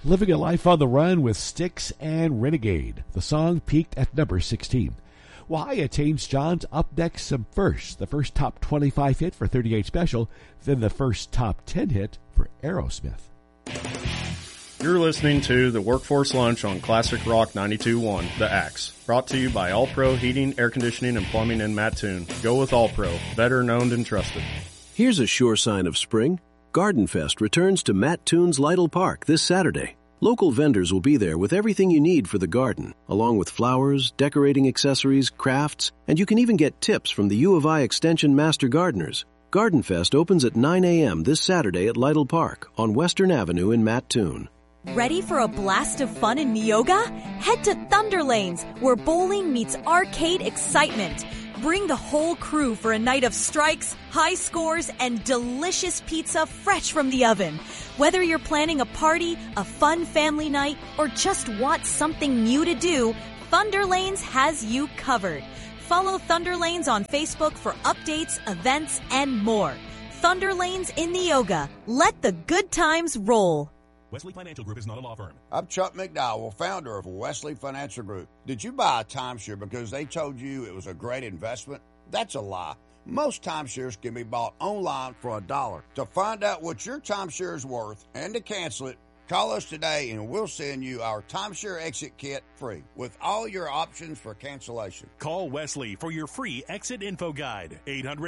Living a Life on the Run with Styx and Renegade. The song peaked at number 16. Why James John's up next some first. The first top 25 hit for 38 Special, then the first top 10 hit for Aerosmith. You're listening to the Workforce Lunch on Classic Rock 92.1, The Axe. Brought to you by All Pro Heating, Air Conditioning, and Plumbing in Mattoon. Go with All Pro, better known and trusted. Here's a sure sign of spring. Garden Fest returns to Mattoon's Lytle Park this Saturday. Local vendors will be there with everything you need for the garden, along with flowers, decorating accessories, crafts, and you can even get tips from the U of I Extension Master Gardeners. Garden Fest opens at 9 a.m. this Saturday at Lytle Park on Western Avenue in Mattoon. Ready for a blast of fun in Neoga? Head to Thunder Lanes, where bowling meets arcade excitement. Bring the whole crew for a night of strikes, high scores, and delicious pizza fresh from the oven. Whether you're planning a party, a fun family night, or just want something new to do, Thunder Lanes has you covered. Follow Thunder Lanes on Facebook for updates, events, and more. Thunder Lanes in Neoga. Let the good times roll. Wesley Financial Group is not a law firm. I'm Chuck McDowell, founder of Wesley Financial Group. Did you buy a timeshare because they told you it was a great investment? That's a lie. Most timeshares can be bought online for $1. To find out what your timeshare is worth and to cancel it, call us today and we'll send you our timeshare exit kit free with all your options for cancellation. Call Wesley for your free exit info guide.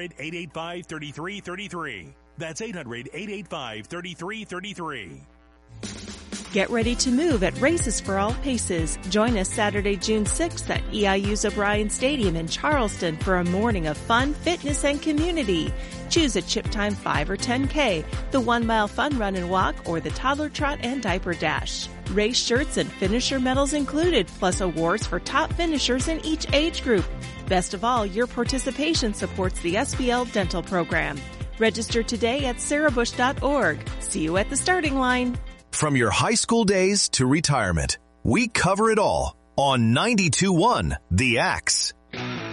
800-885-3333. That's 800-885-3333. Get ready to move at Races for All Paces. Join us Saturday, June 6th at EIU's O'Brien Stadium in Charleston for a morning of fun, fitness, and community. Choose a Chip Time 5 or 10K, the 1 mile fun run and walk, or the toddler trot and diaper dash. Race shirts and finisher medals included, plus awards for top finishers in each age group. Best of all, your participation supports the SBL dental program. Register today at sarahbush.org. See you at the starting line. From your high school days to retirement, we cover it all on 92.1 The Axe.